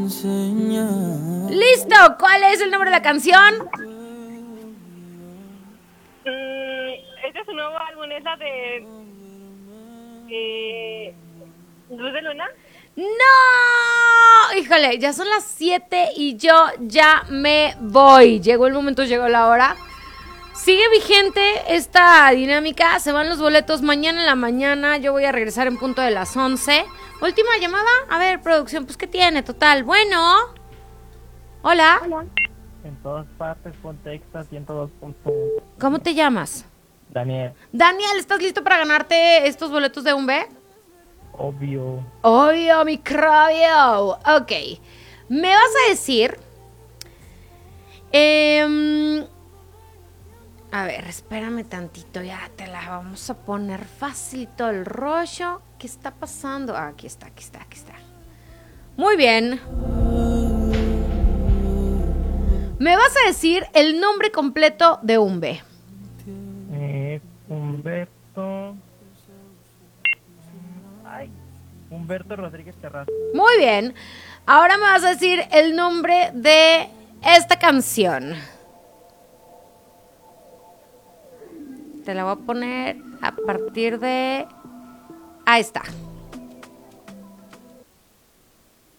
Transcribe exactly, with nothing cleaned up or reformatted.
¡Listo! ¿Cuál es el nombre de la canción? Mm, este es su nuevo álbum, es la de eh, Luz de Luna. ¡No! Híjole, ya son las siete y yo ya me voy. Llegó el momento, llegó la hora. Sigue vigente esta dinámica. Se van los boletos mañana en la mañana. Yo voy a regresar en punto de las once. Última llamada. A ver, producción, pues ¿qué tiene? Total. Bueno. Hola. Hola. En todas partes, ponte Exa ciento dos punto uno. ¿Cómo te llamas? Daniel, Daniel, ¿estás listo para ganarte estos boletos de un B? obvio. Obvio, mi crobio. Ok. Me vas a decir... Eh, a ver, espérame tantito. Ya te la vamos a poner fácil todo el rollo. ¿Qué está pasando? Ah, aquí está, aquí está, aquí está. Muy bien. Me vas a decir el nombre completo de un B. Eh, Humberto. Ay, Humberto Rodríguez Terrazo. Muy bien. Ahora me vas a decir el nombre de esta canción. Te la voy a poner a partir de... Ahí está.